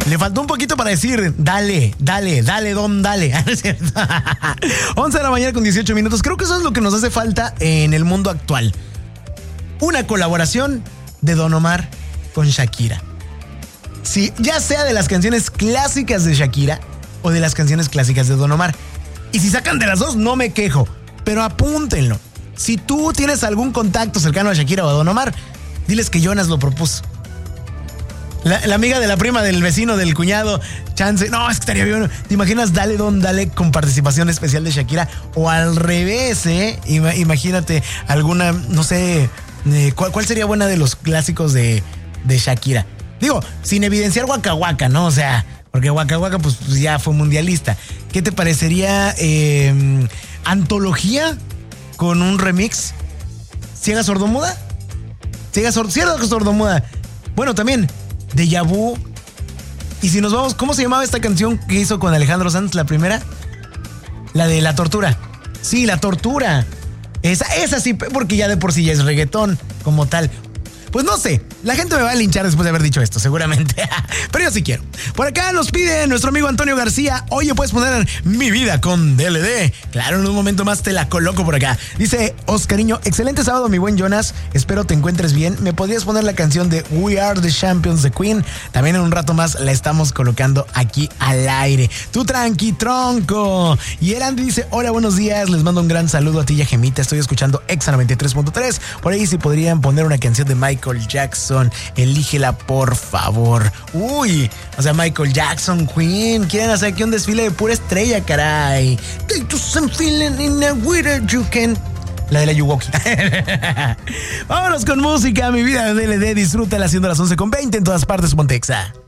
Le faltó un poquito para decir, dale, don, dale. 11 de la mañana con 18 minutos. Creo que eso es lo que nos hace falta en el mundo actual. Una colaboración de Don Omar con Shakira. Sí, ya sea de las canciones clásicas de Shakira o de las canciones clásicas de Don Omar. Y si sacan de las dos, no me quejo. Pero apúntenlo. Si tú tienes algún contacto cercano a Shakira o a Don Omar, diles que Jonas lo propuso. La amiga de la prima del vecino, del cuñado, chance. No, es que estaría bien. ¿Te imaginas Dale Don Dale con participación especial de Shakira? O al revés, ¿eh? Imagínate alguna, no sé, ¿cuál sería buena de los clásicos de Shakira? Digo, sin evidenciar Waka Waka, ¿no? O sea, porque Waka Waka pues ya fue mundialista. ¿Qué te parecería antología con un remix? ¿Ciega Sordomuda? Ciega Sordomuda. Bueno, también Deja Vu. Y si nos vamos, ¿cómo se llamaba esta canción que hizo con Alejandro Sanz, la primera? La de La Tortura. Sí, La Tortura. Esa sí, porque ya de por sí ya es reggaetón como tal. Pues no sé, la gente me va a linchar después de haber dicho esto, seguramente. Pero yo sí quiero. Por acá nos pide nuestro amigo Antonio García. Oye, ¿puedes poner Mi Vida con DLD? Claro, en un momento más te la coloco por acá. Dice Oscariño, excelente sábado, mi buen Jonas. Espero te encuentres bien. ¿Me podrías poner la canción de We Are the Champions de Queen? También en un rato más la estamos colocando aquí al aire. Tú tranqui, tronco. Y el Andy dice, hola, buenos días. Les mando un gran saludo a ti y a Gemita. Estoy escuchando Exa 93.3. Por ahí si podrían poner una canción de Michael Jackson, elígela por favor. Uy, o sea, Michael Jackson, Queen, quieren hacer aquí un desfile de pura estrella, caray. La de la Yuwoki. Vámonos con música, mi vida de DLD. Disfrútala, siendo las 11:20 en todas partes, Pontexa.